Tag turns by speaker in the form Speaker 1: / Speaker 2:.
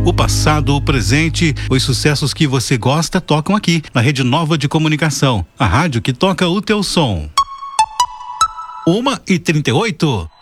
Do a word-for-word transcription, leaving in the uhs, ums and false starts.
Speaker 1: O passado, o presente, os sucessos que você gosta tocam aqui, na Rede Nova de Comunicação. A rádio que toca o teu som. Uma e trinta e oito.